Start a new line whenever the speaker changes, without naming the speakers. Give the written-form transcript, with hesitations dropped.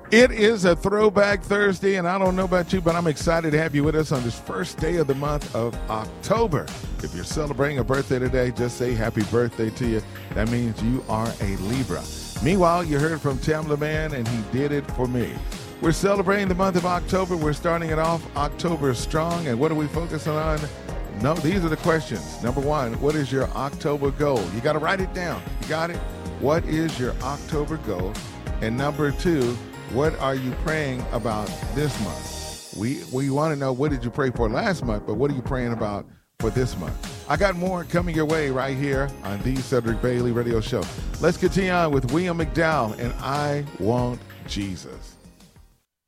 It is a Throwback Thursday, and I don't know about you, but I'm excited to have you with us on this first day of the month of October. If you're celebrating a birthday today, just say happy birthday to you. That means you are a Libra. Meanwhile, you heard from Tamla Man, and he did it for me. We're celebrating the month of October. We're starting it off October strong, and what are we focusing on? No, these are the questions. Number one, what is your October goal? You got to write it down. You got it? What is your October goal? And number two, what are you praying about this month? We want to know, what did you pray for last month, but what are you praying about for this month? I got more coming your way right here on the Cedric Bailey Radio Show. Let's continue on with William McDowell and I Want Jesus.